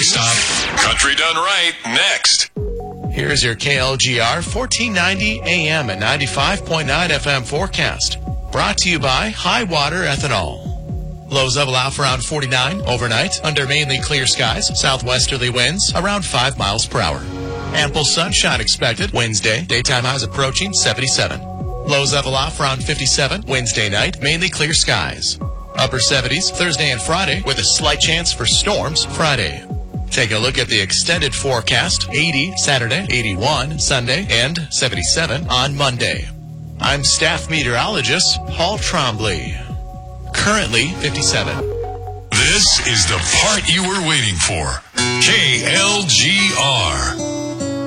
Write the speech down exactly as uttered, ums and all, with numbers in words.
stop. Country Done Right, next. Here's your K L G R fourteen ninety A M and ninety-five point nine F M forecast. Brought to you by High Water Ethanol. Lows up allow for around forty-nine overnight under mainly clear skies. Southwesterly winds around five miles per hour. Ample sunshine expected Wednesday. Daytime highs approaching seventy-seven. Lows up allow for around fifty-seven Wednesday night. Mainly clear skies. Upper seventies Thursday and Friday with a slight chance for storms Friday. Take a look at the extended forecast. eighty Saturday, eighty-one Sunday, and seventy-seven on Monday. I'm staff meteorologist Paul Trombley. Currently fifty-seven. This is the part you were waiting for. K L G R.